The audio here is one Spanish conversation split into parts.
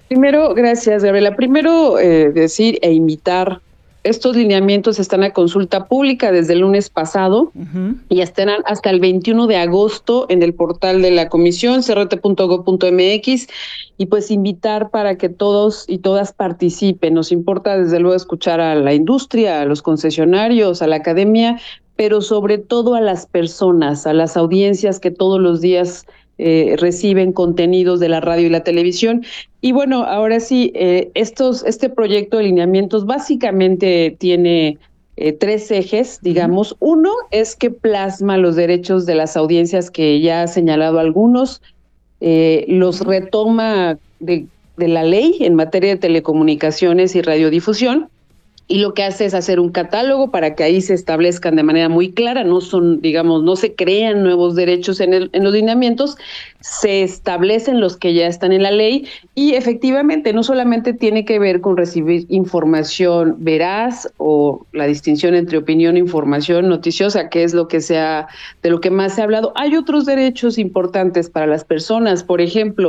Primero, gracias, Gabriela. Primero, decir e invitar, estos lineamientos están a consulta pública desde el lunes pasado Ujú. y estarán hasta el 21 de agosto en el portal de la comisión, crt.gov.mx, y pues invitar para que todos y todas participen. Nos importa desde luego escuchar a la industria, a los concesionarios, a la academia, pero sobre todo a las personas, a las audiencias que todos los días reciben contenidos de la radio y la televisión. Y bueno, ahora sí, este proyecto de lineamientos básicamente tiene tres ejes, Ujú. digamos. Uno es que plasma los derechos de las audiencias que ya ha señalado algunos, los Ujú. retoma de la ley en materia de telecomunicaciones y radiodifusión, y lo que hace es hacer un catálogo para que ahí se establezcan de manera muy clara, no son, digamos, no se crean nuevos derechos en los lineamientos, se establecen los que ya están en la ley y efectivamente no solamente tiene que ver con recibir información veraz o la distinción entre opinión e información noticiosa, que es lo que de lo que más se ha hablado. Hay otros derechos importantes para las personas, por ejemplo,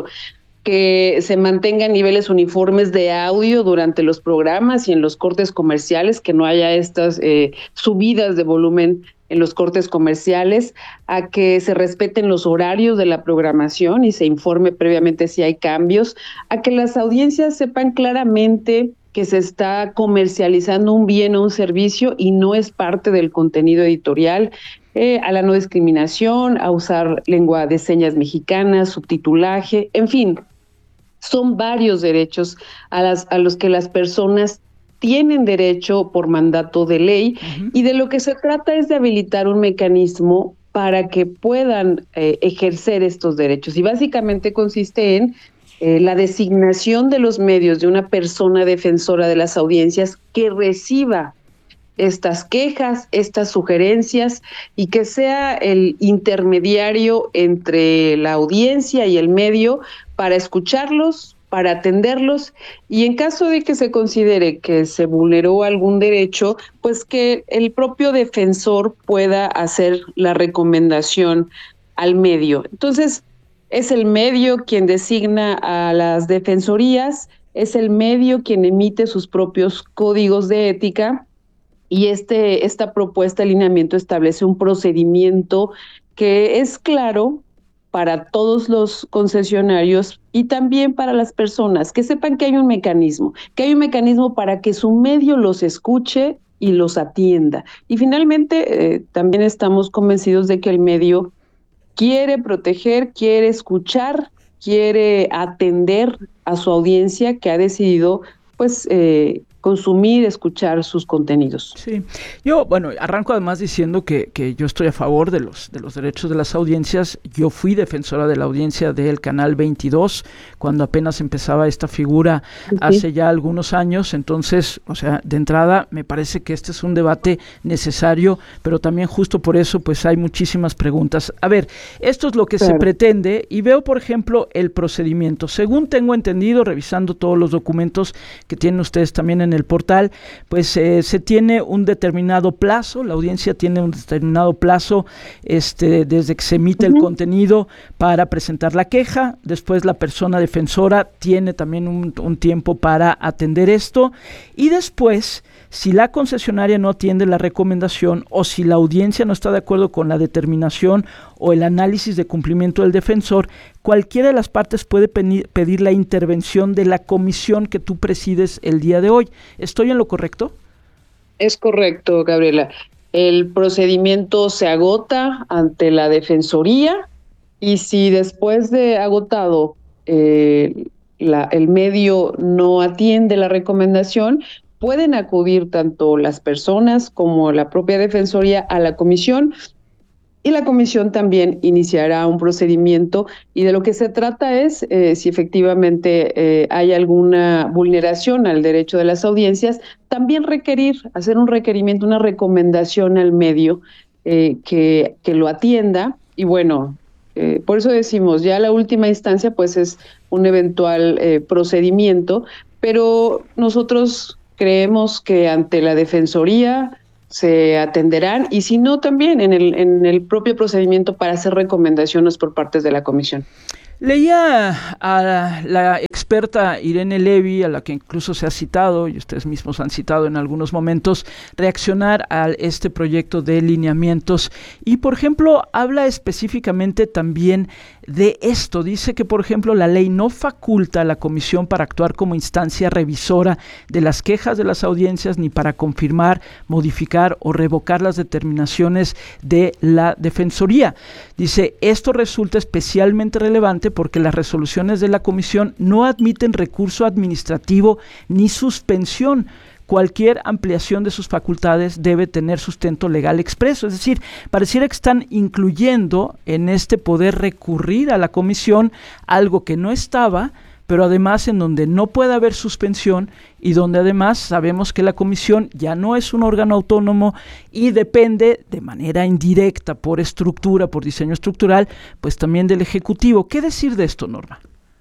que se mantengan niveles uniformes de audio durante los programas y en los cortes comerciales, que no haya estas subidas de volumen en los cortes comerciales, a que se respeten los horarios de la programación y se informe previamente si hay cambios, a que las audiencias sepan claramente que se está comercializando un bien o un servicio y no es parte del contenido editorial, a la no discriminación, a usar lengua de señas mexicana, subtitulaje, en fin, son varios derechos a los que las personas tienen derecho por mandato de ley, Ujú. y de lo que se trata es de habilitar un mecanismo para que puedan ejercer estos derechos. Y básicamente consiste en la designación de los medios de una persona defensora de las audiencias que reciba estas quejas, estas sugerencias, y que sea el intermediario entre la audiencia y el medio para escucharlos, para atenderlos, y en caso de que se considere que se vulneró algún derecho, pues que el propio defensor pueda hacer la recomendación al medio. Entonces, es el medio quien designa a las defensorías, es el medio quien emite sus propios códigos de ética, y esta propuesta de alineamiento establece un procedimiento que es claro para todos los concesionarios y también para las personas, que sepan que hay un mecanismo para que su medio los escuche y los atienda. Y finalmente, también estamos convencidos de que el medio quiere proteger, quiere escuchar, quiere atender a su audiencia que ha decidido, pues, consumir, escuchar sus contenidos. Sí, yo, bueno, arranco además diciendo que yo estoy a favor de los derechos de las audiencias. Yo fui defensora de la audiencia del Canal 22 cuando apenas empezaba esta figura Sí. hace ya algunos años. Entonces, o sea, de entrada me parece que este es un debate necesario, pero también justo por eso pues hay muchísimas preguntas. A ver, esto es lo que se Claro. pretende y veo, por ejemplo, el procedimiento. Según tengo entendido, revisando todos los documentos que tienen ustedes también en el portal, pues se tiene un determinado plazo, la audiencia tiene un determinado plazo desde que se emite el Ujú. contenido para presentar la queja. Después la persona defensora tiene también un tiempo para atender esto, y después, si la concesionaria no atiende la recomendación o si la audiencia no está de acuerdo con la determinación o el análisis de cumplimiento del defensor, cualquiera de las partes puede pedir la intervención de la comisión que tú presides el día de hoy. ¿Estoy en lo correcto? Es correcto, Gabriela. El procedimiento se agota ante la Defensoría, y si después de agotado el medio no atiende la recomendación, pueden acudir tanto las personas como la propia Defensoría a la comisión, y la comisión también iniciará un procedimiento, y de lo que se trata es si efectivamente hay alguna vulneración al derecho de las audiencias, también hacer un requerimiento, una recomendación al medio que lo atienda. Y bueno, por eso decimos, ya la última instancia pues es un eventual procedimiento, pero nosotros creemos que ante la Defensoría se atenderán, y si no, también en el propio procedimiento para hacer recomendaciones por parte de la comisión. Leía a la experta Irene Levy, a la que incluso se ha citado, y ustedes mismos han citado en algunos momentos, reaccionar a este proyecto de lineamientos. Y, por ejemplo, habla específicamente también de esto. Dice que, por ejemplo, la ley no faculta a la comisión para actuar como instancia revisora de las quejas de las audiencias, ni para confirmar, modificar o revocar las determinaciones de la Defensoría. Dice, esto resulta especialmente relevante porque las resoluciones de la comisión no admiten recurso administrativo ni suspensión. Cualquier ampliación de sus facultades debe tener sustento legal expreso. Es decir, pareciera que están incluyendo en este poder recurrir a la comisión algo que no estaba, pero además en donde no puede haber suspensión y donde además sabemos que la comisión ya no es un órgano autónomo y depende de manera indirecta, por estructura, por diseño estructural, pues también del Ejecutivo. ¿Qué decir de esto, Norma?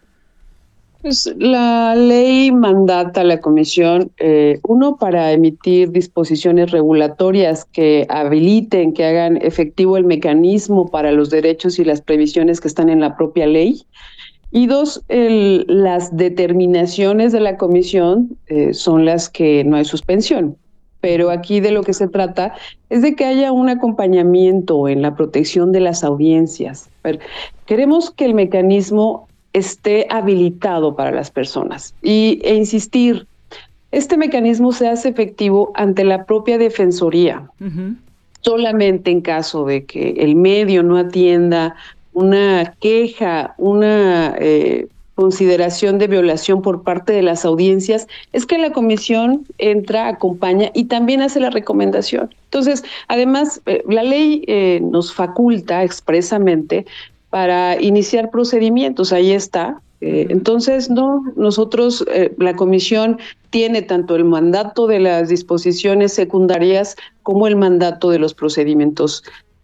Pues la ley mandata a la comisión, uno, para emitir disposiciones regulatorias que habiliten, que hagan efectivo el mecanismo para los derechos y las previsiones que están en la propia ley. Y dos, las determinaciones de la comisión son las que no hay suspensión. Pero aquí de lo que se trata es de que haya un acompañamiento en la protección de las audiencias. Pero queremos que el mecanismo esté habilitado para las personas e insistir, este mecanismo se hace efectivo ante la propia Defensoría. Solamente en caso de que el medio no atienda una queja, una consideración de violación por parte de las audiencias, es que la comisión entra, acompaña y también hace la recomendación. Entonces, además, la ley nos faculta expresamente para iniciar procedimientos, ahí está. Entonces, no, nosotros, la comisión tiene tanto el mandato de las disposiciones secundarias como el mandato de los procedimientos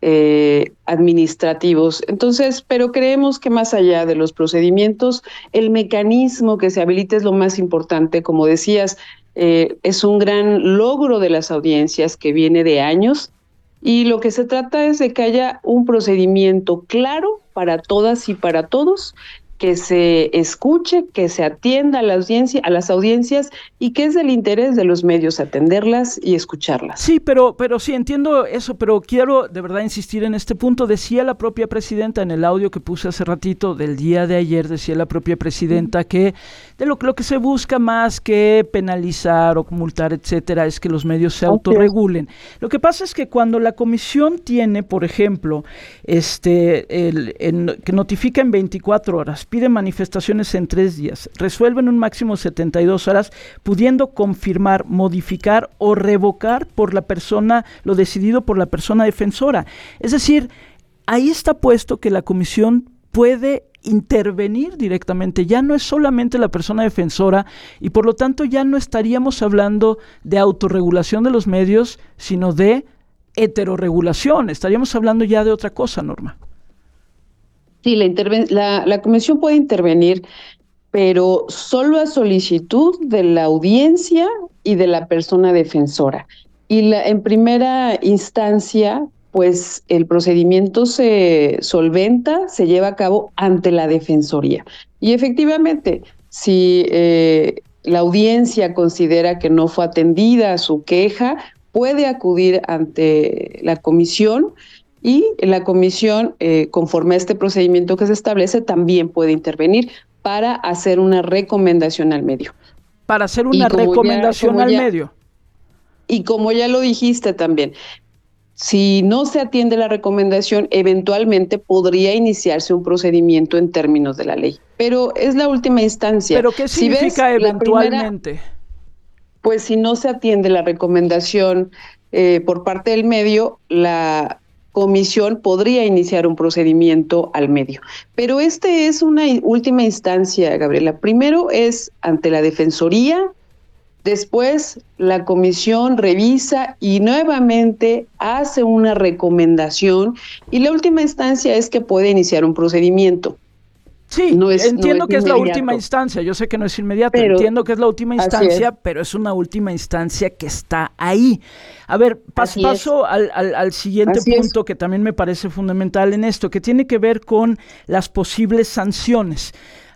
administrativos. Entonces, pero creemos que más allá de los procedimientos, el mecanismo que se habilite es lo más importante. Como decías, es un gran logro de las audiencias que viene de años. Y lo que se trata es de que haya un procedimiento claro para todas y para todos, que se escuche, que se atienda a las audiencias y que es del interés de los medios atenderlas y escucharlas. Sí, pero sí entiendo eso, pero quiero de verdad insistir en este punto. Decía la propia presidenta en el audio que puse hace ratito del día de ayer, decía la propia presidenta que de lo que se busca más que penalizar o multar, etcétera, es que los medios se autorregulen. Lo que pasa es que cuando la comisión tiene, por ejemplo, que notifica en 24 horas, pide manifestaciones en 3 días, resuelve en un máximo 72 horas, pudiendo confirmar, modificar o revocar por la persona, lo decidido por la persona defensora. Es decir, ahí está puesto que la comisión puede intervenir directamente, ya no es solamente la persona defensora y por lo tanto ya no estaríamos hablando de autorregulación de los medios, sino de heterorregulación, estaríamos hablando ya de otra cosa, Norma. Sí, la comisión puede intervenir, pero solo a solicitud de la audiencia y de la persona defensora. Y en primera instancia, pues el procedimiento se solventa, se lleva a cabo ante la Defensoría. Y efectivamente, si la audiencia considera que no fue atendida su queja, puede acudir ante la comisión. Y la comisión, conforme a este procedimiento que se establece, también puede intervenir para hacer una recomendación al medio. Para hacer una recomendación al medio. Y como ya lo dijiste también, si no se atiende la recomendación, eventualmente podría iniciarse un procedimiento en términos de la ley. Pero es la última instancia. ¿Pero qué significa si eventualmente? Pues si no se atiende la recomendación por parte del medio, la comisión podría iniciar un procedimiento al medio. Pero es una última instancia, Gabriela. Primero es ante la Defensoría, después la comisión revisa y nuevamente hace una recomendación y la última instancia es que puede iniciar un procedimiento. Sí, entiendo que es la última instancia, yo sé que no es inmediato, entiendo que es la última instancia, pero es una última instancia que está ahí. A ver, paso al siguiente punto que también me parece fundamental en esto, que tiene que ver con las posibles sanciones.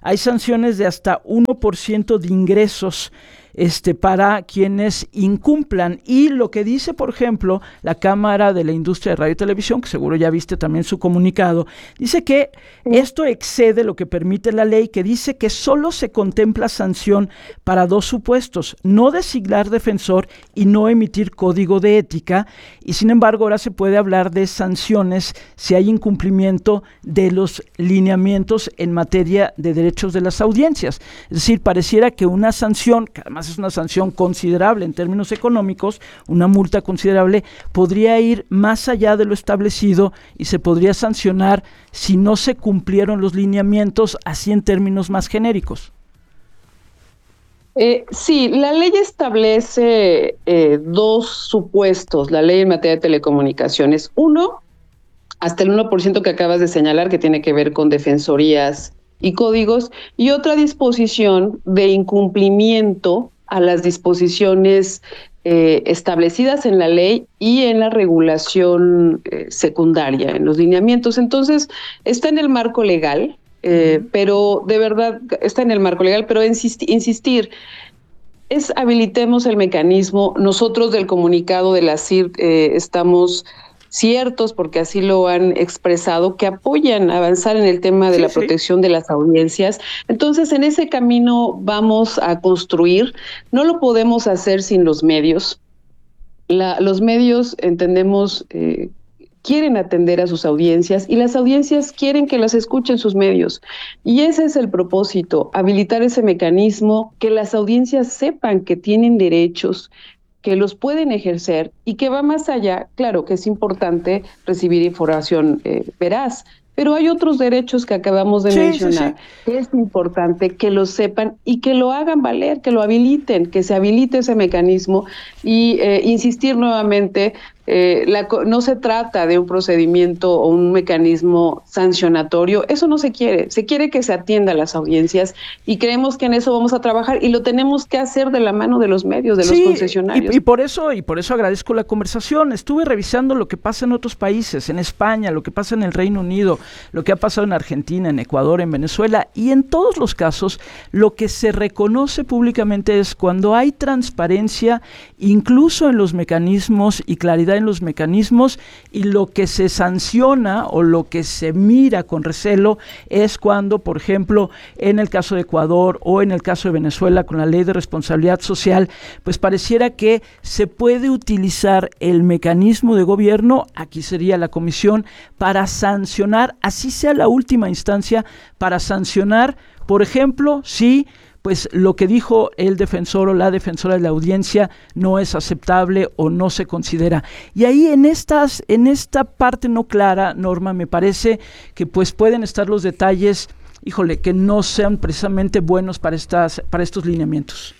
hay sanciones de hasta 1% de ingresos para quienes incumplan. Y lo que dice, por ejemplo, la Cámara de la Industria de Radio y Televisión, que seguro ya viste también su comunicado, dice que esto excede lo que permite la ley, que dice que solo se contempla sanción para 2 supuestos: no designar defensor y no emitir código de ética. Y sin embargo, ahora se puede hablar de sanciones si hay incumplimiento de los lineamientos en materia de derechos de las audiencias. Es decir, pareciera que una sanción, que además es una sanción considerable en términos económicos, una multa considerable, podría ir más allá de lo establecido y se podría sancionar si no se cumplieron los lineamientos, así en términos más genéricos. Sí, la ley establece 2 supuestos, la ley en materia de telecomunicaciones. Uno, hasta el 1% que acabas de señalar, que tiene que ver con defensorías y códigos, y otra disposición de incumplimiento a las disposiciones establecidas en la ley y en la regulación secundaria, en los lineamientos. Entonces, está en el marco legal, pero de verdad está en el marco legal, pero insistir, habilitemos el mecanismo. Nosotros del comunicado de la CIRT estamos ciertos, porque así lo han expresado, que apoyan avanzar en el tema de la protección de las audiencias. Entonces, en ese camino vamos a construir. No lo podemos hacer sin los medios. Los medios, entendemos, quieren atender a sus audiencias, y las audiencias quieren que las escuchen sus medios. Y ese es el propósito, habilitar ese mecanismo, que las audiencias sepan que tienen derechos, que los pueden ejercer y que va más allá. Claro que es importante recibir información veraz, pero hay otros derechos que acabamos de mencionar. Es importante que lo sepan y que lo hagan valer, que lo habiliten, que se habilite ese mecanismo. Y insistir nuevamente, no se trata de un procedimiento o un mecanismo sancionatorio. Eso no se quiere que se atienda a las audiencias, y creemos que en eso vamos a trabajar, y lo tenemos que hacer de la mano de los medios, de los concesionarios. Y por eso agradezco la conversación. Estuve revisando lo que pasa en otros países, en España, lo que pasa en el Reino Unido, lo que ha pasado en Argentina, en Ecuador, en Venezuela, y en todos los casos lo que se reconoce públicamente es cuando hay transparencia, incluso en los mecanismos, y claridad en los mecanismos, y lo que se sanciona o lo que se mira con recelo es cuando, por ejemplo, en el caso de Ecuador o en el caso de Venezuela, con la ley de responsabilidad social, pues pareciera que se puede utilizar el mecanismo de gobierno, aquí sería la comisión, para sancionar, así sea la última instancia, para sancionar, por ejemplo, si pues lo que dijo el defensor o la defensora de la audiencia no es aceptable o no se considera. Y ahí en esta parte no clara, Norma, me parece que pues pueden estar los detalles, híjole, que no sean precisamente buenos para estos lineamientos.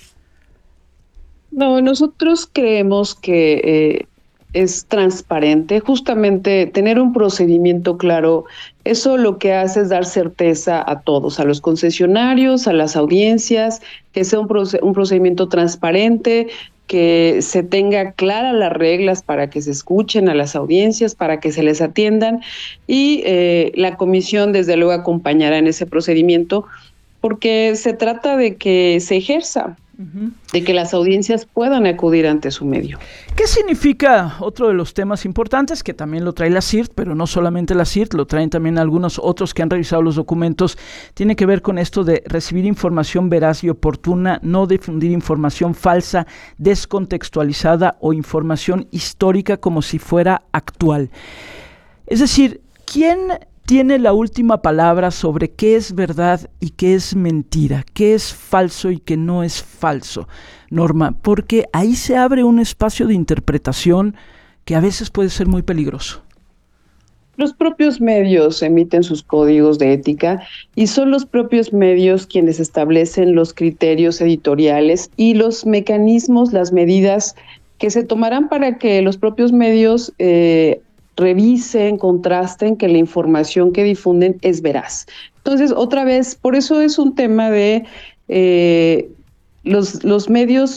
No, nosotros creemos que es transparente, justamente tener un procedimiento claro. Eso lo que hace es dar certeza a todos, a los concesionarios, a las audiencias, que sea un procedimiento transparente, que se tenga claras las reglas para que se escuchen a las audiencias, para que se les atiendan, y la comisión desde luego acompañará en ese procedimiento, porque se trata de que se ejerza, de que las audiencias puedan acudir ante su medio. ¿Qué significa otro de los temas importantes, que también lo trae la CIRT, pero no solamente la CIRT, lo traen también algunos otros que han revisado los documentos? Tiene que ver con esto de recibir información veraz y oportuna, no difundir información falsa, descontextualizada o información histórica como si fuera actual. Es decir, ¿quién tiene la última palabra sobre qué es verdad y qué es mentira, qué es falso y qué no es falso, Norma? Porque ahí se abre un espacio de interpretación que a veces puede ser muy peligroso. Los propios medios emiten sus códigos de ética, y son los propios medios quienes establecen los criterios editoriales y los mecanismos, las medidas que se tomarán para que los propios medios revisen, contrasten que la información que difunden es veraz. Entonces, otra vez, por eso es un tema de los medios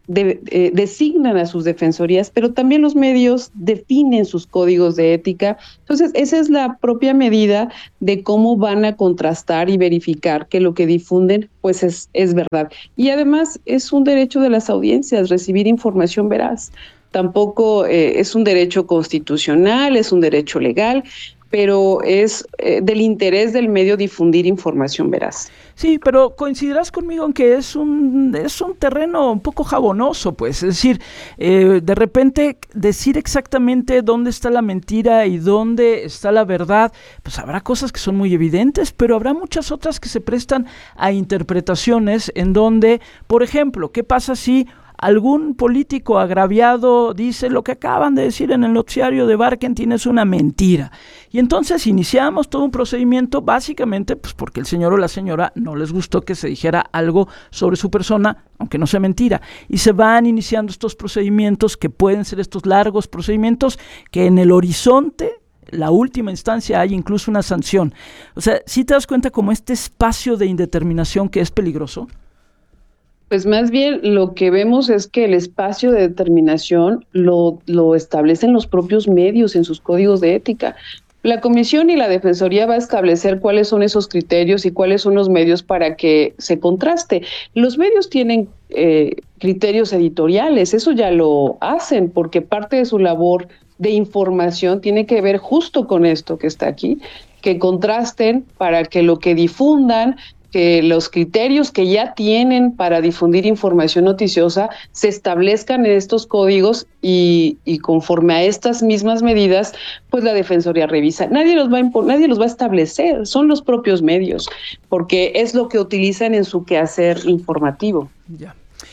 designan a sus defensorías, pero también los medios definen sus códigos de ética. Entonces, esa es la propia medida de cómo van a contrastar y verificar que lo que difunden pues es verdad. Y además es un derecho de las audiencias recibir información veraz. Tampoco es un derecho constitucional, es un derecho legal, pero es del interés del medio difundir información veraz. Sí, pero coincidirás conmigo en que es un terreno un poco jabonoso, pues, es decir, de repente decir exactamente dónde está la mentira y dónde está la verdad, pues habrá cosas que son muy evidentes, pero habrá muchas otras que se prestan a interpretaciones en donde, por ejemplo, ¿qué pasa si algún político agraviado dice lo que acaban de decir en el noticiario de Barkentin es una mentira? Y entonces iniciamos todo un procedimiento básicamente pues porque el señor o la señora no les gustó que se dijera algo sobre su persona, aunque no sea mentira. Y se van iniciando estos procedimientos que pueden ser estos largos procedimientos que en el horizonte, la última instancia, hay incluso una sanción. O sea, ¿sí te das cuenta como este espacio de indeterminación que es peligroso? Pues más bien lo que vemos es que el espacio de determinación lo establecen los propios medios en sus códigos de ética. La Comisión y la Defensoría va a establecer cuáles son esos criterios y cuáles son los medios para que se contraste. Los medios tienen criterios editoriales, eso ya lo hacen, porque parte de su labor de información tiene que ver justo con esto que está aquí, que contrasten para que lo que difundan, que los criterios que ya tienen para difundir información noticiosa se establezcan en estos códigos y conforme a estas mismas medidas, pues la Defensoría revisa. Nadie los va a establecer, son los propios medios, porque es lo que utilizan en su quehacer informativo. Ya.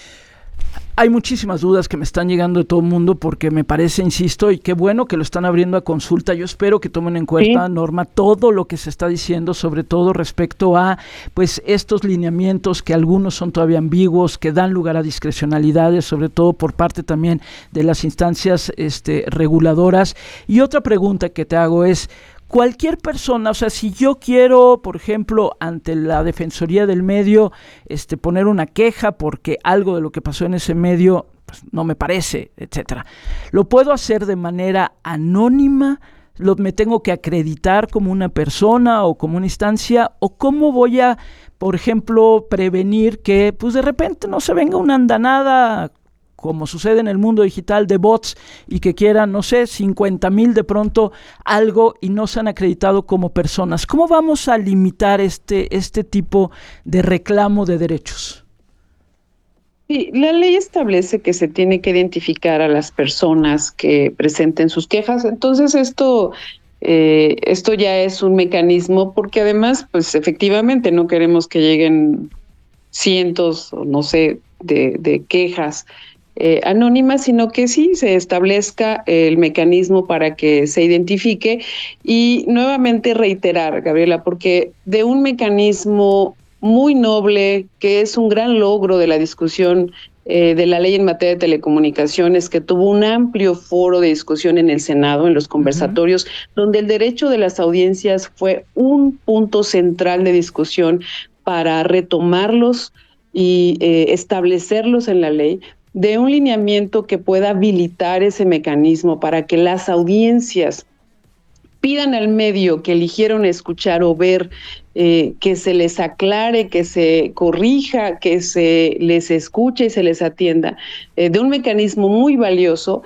Hay muchísimas dudas que me están llegando de todo el mundo porque me parece, insisto, y qué bueno que lo están abriendo a consulta. Yo espero que tomen en cuenta, sí, Norma, todo lo que se está diciendo, sobre todo respecto a pues estos lineamientos que algunos son todavía ambiguos, que dan lugar a discrecionalidades, sobre todo por parte también de las instancias reguladoras. Y otra pregunta que te hago es, cualquier persona, o sea, si yo quiero, por ejemplo, ante la Defensoría del Medio, poner una queja porque algo de lo que pasó en ese medio pues, no me parece, etcétera, ¿lo puedo hacer de manera anónima? ¿Me tengo que acreditar como una persona o como una instancia? ¿O cómo voy a, por ejemplo, prevenir que pues de repente no se venga una andanada, como sucede en el mundo digital, de bots y que quieran, no sé, 50,000 de pronto algo y no se han acreditado como personas? ¿Cómo vamos a limitar este tipo de reclamo de derechos? Sí, la ley establece que se tiene que identificar a las personas que presenten sus quejas. Entonces esto ya es un mecanismo porque además, pues efectivamente no queremos que lleguen cientos, o no sé, de quejas anónimas, sino que sí se establezca el mecanismo para que se identifique. Y nuevamente reiterar, Gabriela, porque de un mecanismo muy noble, que es un gran logro de la discusión de la ley en materia de telecomunicaciones, que tuvo un amplio foro de discusión en el Senado, en los conversatorios, donde el derecho de las audiencias fue un punto central de discusión para retomarlos y establecerlos en la ley, de un lineamiento que pueda habilitar ese mecanismo para que las audiencias pidan al medio que eligieron escuchar o ver que se les aclare, que se corrija, que se les escuche y se les atienda, de un mecanismo muy valioso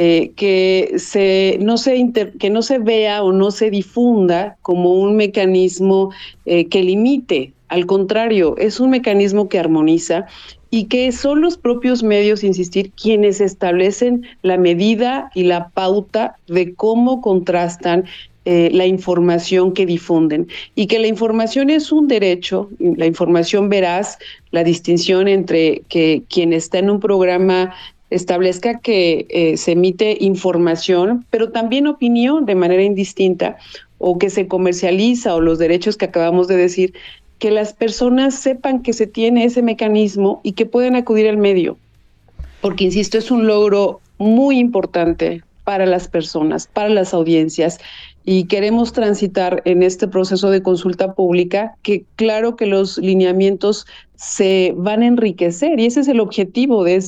que no se vea o no se difunda como un mecanismo que limite. Al contrario, es un mecanismo que armoniza y que son los propios medios, insistir, quienes establecen la medida y la pauta de cómo contrastan la información que difunden, y que la información es un derecho, la información veraz, la distinción entre que quien está en un programa establezca que se emite información, pero también opinión de manera indistinta, o que se comercializa, o los derechos que acabamos de decir, que las personas sepan que se tiene ese mecanismo y que pueden acudir al medio, porque, insisto, es un logro muy importante para las personas, para las audiencias, y queremos transitar en este proceso de consulta pública, que claro que los lineamientos se van a enriquecer y ese es el objetivo de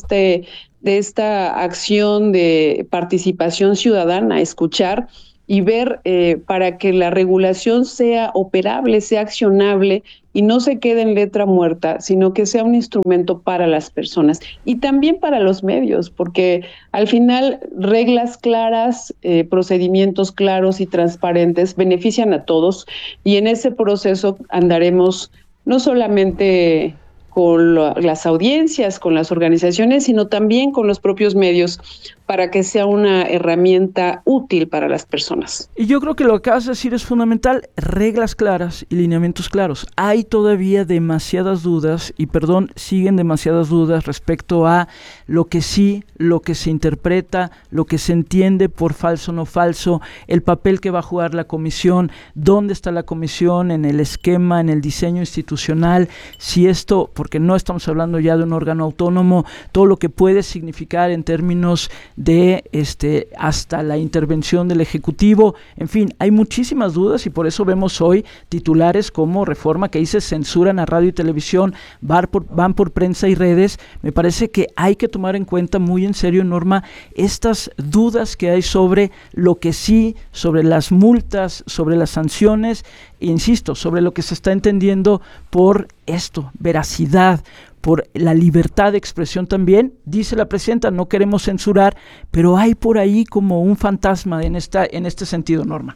esta acción de participación ciudadana, escuchar y ver para que la regulación sea operable, sea accionable y no se quede en letra muerta, sino que sea un instrumento para las personas y también para los medios, porque al final reglas claras, procedimientos claros y transparentes benefician a todos y en ese proceso andaremos no solamente con las audiencias, con las organizaciones, sino también con los propios medios para que sea una herramienta útil para las personas. Y yo creo que lo que acabas de decir es fundamental, reglas claras y lineamientos claros. Hay todavía demasiadas dudas, y perdón, siguen demasiadas dudas respecto a lo que sí, lo que se interpreta, lo que se entiende por falso o no falso, el papel que va a jugar la comisión, dónde está la comisión en el esquema, en el diseño institucional, si esto, porque no estamos hablando ya de un órgano autónomo, todo lo que puede significar en términos de hasta la intervención del Ejecutivo, en fin, hay muchísimas dudas y por eso vemos hoy titulares como Reforma que dice censuran a radio y televisión, van por prensa y redes. Me parece que hay que tomar en cuenta muy en serio, Norma, estas dudas que hay sobre lo que sí, sobre las multas, sobre las sanciones, e insisto, sobre lo que se está entendiendo por esto, veracidad, por la libertad de expresión también. Dice la presidenta, no queremos censurar, pero hay por ahí como un fantasma en este sentido, Norma.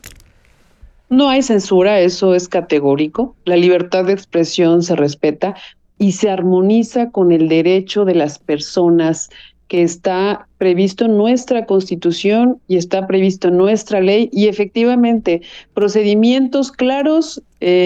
No hay censura, eso es categórico. La libertad de expresión se respeta y se armoniza con el derecho de las personas que está previsto en nuestra Constitución y está previsto en nuestra ley y efectivamente procedimientos claros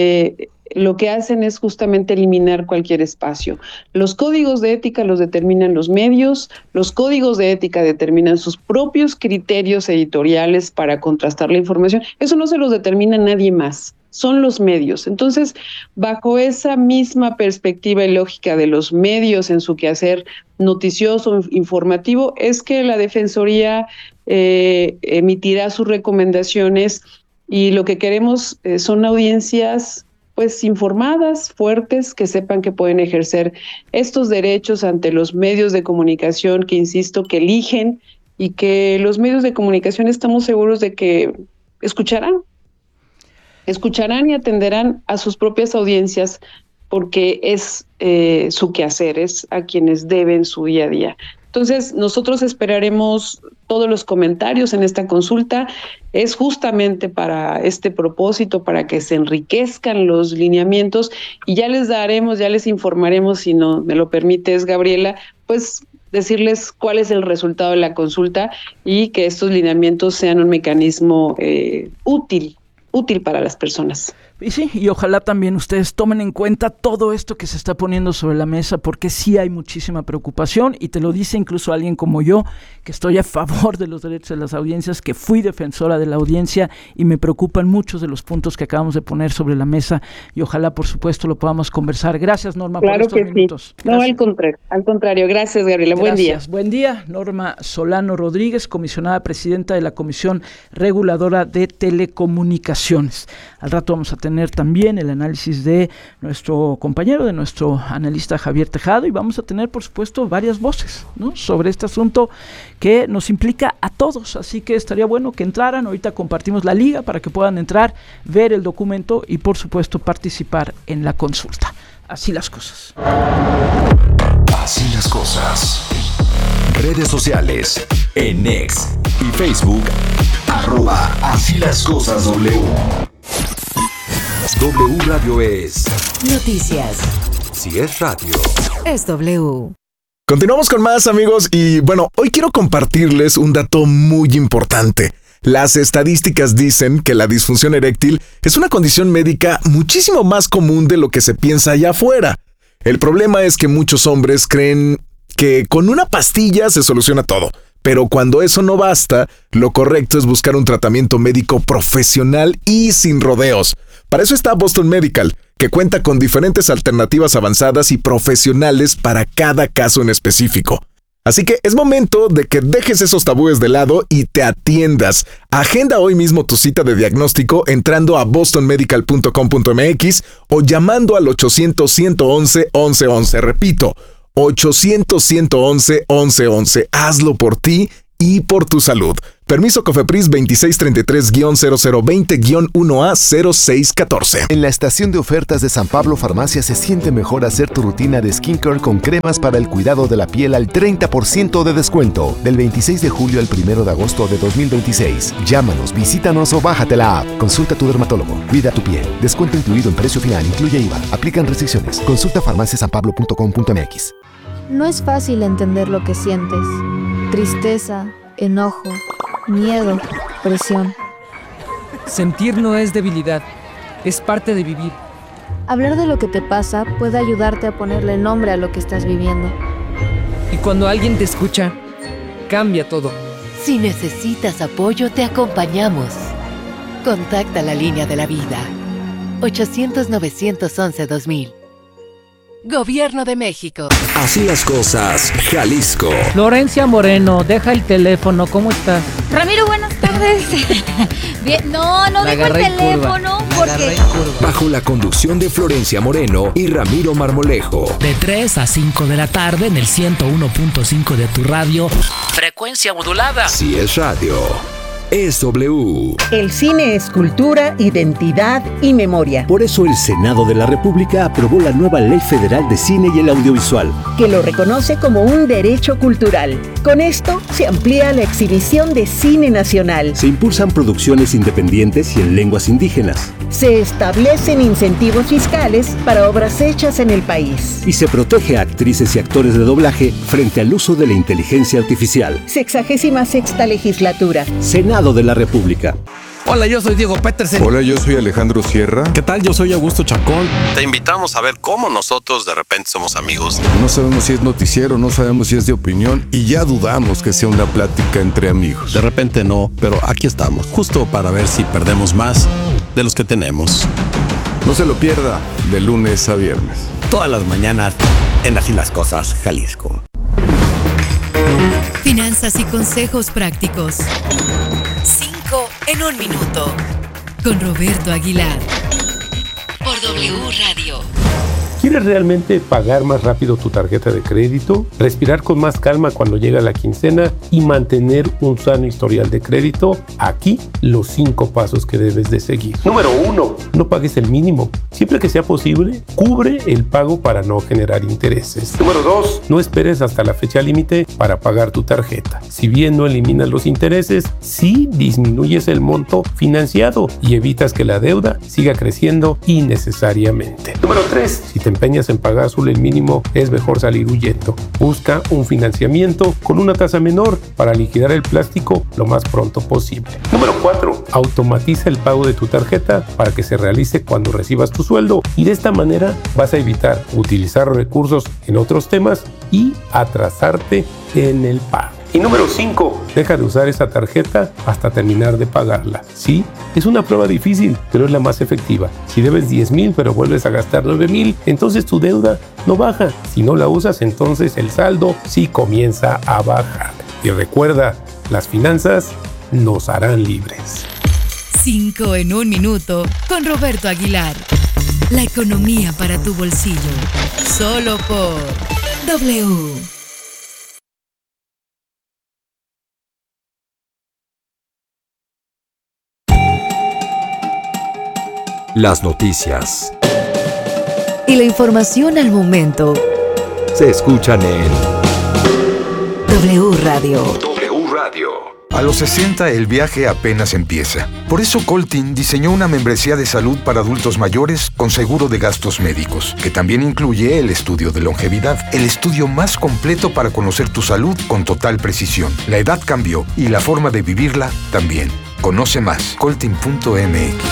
lo que hacen es justamente eliminar cualquier espacio. Los códigos de ética los determinan los medios, los códigos de ética determinan sus propios criterios editoriales para contrastar la información. Eso no se los determina nadie más, son los medios. Entonces, bajo esa misma perspectiva y lógica de los medios en su quehacer noticioso, informativo, es que la Defensoría emitirá sus recomendaciones y lo que queremos son audiencias pues informadas, fuertes, que sepan que pueden ejercer estos derechos ante los medios de comunicación que, insisto, que eligen y que los medios de comunicación estamos seguros de que escucharán y atenderán a sus propias audiencias porque es su quehacer, es a quienes deben su día a día. Entonces, nosotros esperaremos todos los comentarios en esta consulta. Es justamente para este propósito, para que se enriquezcan los lineamientos y ya les informaremos, si no me lo permites, Gabriela, pues decirles cuál es el resultado de la consulta y que estos lineamientos sean un mecanismo útil para las personas. Y sí, y ojalá también ustedes tomen en cuenta todo esto que se está poniendo sobre la mesa, porque sí hay muchísima preocupación, y te lo dice incluso alguien como yo, que estoy a favor de los derechos de las audiencias, que fui defensora de la audiencia, y me preocupan muchos de los puntos que acabamos de poner sobre la mesa, y ojalá, por supuesto, lo podamos conversar. Gracias, Norma, claro por estos minutos. Sí. No, al contrario. Gracias, Gabriela. Buen día. Buen día. Norma Solano Rodríguez, comisionada presidenta de la Comisión Reguladora de Telecomunicaciones. Al rato vamos a tener también el análisis de nuestro compañero, de nuestro analista Javier Tejado, y vamos a tener, por supuesto, varias voces, ¿no?, sobre este asunto que nos implica a todos, así que estaría bueno que entraran. Ahorita compartimos la liga para que puedan entrar, ver el documento y, por supuesto, participar en la consulta. Así las cosas. Así las cosas. Redes sociales, en X y Facebook, @Así las cosas W. W Radio es noticias. Si es radio, es W. Continuamos con más, amigos, y bueno, hoy quiero compartirles un dato muy importante. Las estadísticas dicen que la disfunción eréctil es una condición médica muchísimo más común de lo que se piensa allá afuera. El problema es que muchos hombres creen que con una pastilla se soluciona todo. Pero cuando eso no basta, lo correcto es buscar un tratamiento médico profesional y sin rodeos. Para eso está Boston Medical, que cuenta con diferentes alternativas avanzadas y profesionales para cada caso en específico. Así que es momento de que dejes esos tabúes de lado y te atiendas. Agenda hoy mismo tu cita de diagnóstico entrando a bostonmedical.com.mx o llamando al 800-111-1111. Repito, 800-111-1111. Hazlo por ti y por tu salud. Permiso COFEPRIS 2633-020-1A0614. En la estación de ofertas de San Pablo Farmacia se siente mejor hacer tu rutina de skincare con cremas para el cuidado de la piel al 30% de descuento. Del 26 de julio al 1 de agosto de 2026. Llámanos, visítanos o bájate la app. Consulta a tu dermatólogo. Cuida tu piel. Descuento incluido en precio final. Incluye IVA. Aplican restricciones. Consulta farmaciasanpablo.com.mx. No es fácil entender lo que sientes. Tristeza, enojo, miedo, presión. Sentir no es debilidad, es parte de vivir. Hablar de lo que te pasa puede ayudarte a ponerle nombre a lo que estás viviendo. Y cuando alguien te escucha, cambia todo. Si necesitas apoyo, te acompañamos. Contacta la línea de la vida. 800-911-2000. Gobierno de México. Así las cosas, Jalisco. Florencia Moreno, deja el teléfono, ¿cómo estás? Ramiro, buenas tardes. Bien, no dejo el teléfono porque... Bajo la conducción de Florencia Moreno y Ramiro Marmolejo. De 3 a 5 de la tarde en el 101.5 de tu radio. Frecuencia modulada. Si es radio, es W. El cine es cultura, identidad y memoria. Por eso el Senado de la República aprobó la nueva Ley Federal de Cine y el Audiovisual, que lo reconoce como un derecho cultural. Con esto se amplía la exhibición de cine nacional. Se impulsan producciones independientes y en lenguas indígenas. Se establecen incentivos fiscales para obras hechas en el país. Y se protege a actrices y actores de doblaje frente al uso de la inteligencia artificial. 66ª legislatura. Senado de la República. Hola, yo soy Diego Petersen. Hola, yo soy Alejandro Sierra. ¿Qué tal? Yo soy Augusto Chacón. Te invitamos a ver cómo nosotros de repente somos amigos. No sabemos si es noticiero, no sabemos si es de opinión y ya dudamos que sea una plática entre amigos. De repente no, pero aquí estamos, justo para ver si perdemos más de los que tenemos. No se lo pierda, de lunes a viernes. Todas las mañanas en Así las Cosas, Jalisco. Finanzas y consejos prácticos. 5 en 1 minuto. Con Roberto Aguilar. Por W Radio. ¿Quieres realmente pagar más rápido tu tarjeta de crédito? Respirar con más calma cuando llega la quincena y mantener un sano historial de crédito. Aquí los 5 pasos que debes de seguir. Número 1. No pagues el mínimo. Siempre que sea posible, cubre el pago para no generar intereses. Número 2. No esperes hasta la fecha límite para pagar tu tarjeta. Si bien no eliminas los intereses, sí disminuyes el monto financiado y evitas que la deuda siga creciendo innecesariamente. Número 3. Si te empeñas en pagar solo el mínimo, es mejor salir huyendo. Busca un financiamiento con una tasa menor para liquidar el plástico lo más pronto posible. Número 4. Automatiza el pago de tu tarjeta para que se realice cuando recibas tu sueldo y de esta manera vas a evitar utilizar recursos en otros temas y atrasarte en el pago. Y número 5, deja de usar esa tarjeta hasta terminar de pagarla. Sí, es una prueba difícil, pero es la más efectiva. Si debes 10,000 pero vuelves a gastar 9,000, entonces tu deuda no baja. Si no la usas, entonces el saldo sí comienza a bajar. Y recuerda, las finanzas nos harán libres. 5 en 1 minuto con Roberto Aguilar. La economía para tu bolsillo. Solo por W. Las noticias. Y la información al momento. Se escuchan en W Radio. W Radio. A los 60 el viaje apenas empieza. Por eso Coltin diseñó una membresía de salud para adultos mayores con seguro de gastos médicos, que también incluye el estudio de longevidad, el estudio más completo para conocer tu salud con total precisión. La edad cambió y la forma de vivirla también. Conoce más, coltin.mx.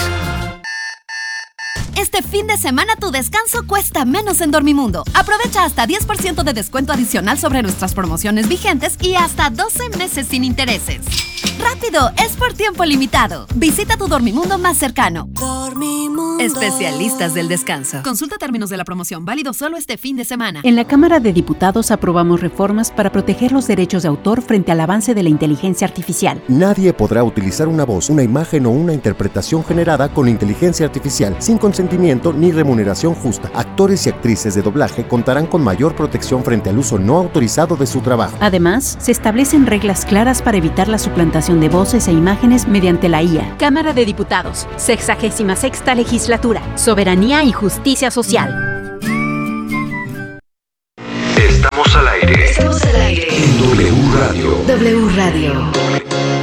Este fin de semana tu descanso cuesta menos en Dormimundo. Aprovecha hasta 10% de descuento adicional sobre nuestras promociones vigentes y hasta 12 meses sin intereses. ¡Rápido! Es por tiempo limitado. Visita tu Dormimundo más cercano. Dormimundo. Especialistas del descanso. Consulta términos de la promoción, válido solo este fin de semana. En la Cámara de Diputados aprobamos reformas para proteger los derechos de autor frente al avance de la inteligencia artificial. Nadie podrá utilizar una voz, una imagen o una interpretación generada con inteligencia artificial sin consentimiento ni remuneración justa. Actores y actrices de doblaje contarán con mayor protección frente al uso no autorizado de su trabajo. Además, se establecen reglas claras para evitar la suplantación de voces e imágenes mediante la IA. Cámara de Diputados, 66ª Legislatura, Soberanía y Justicia Social. Estamos al aire. Estamos al aire. En W Radio. W Radio.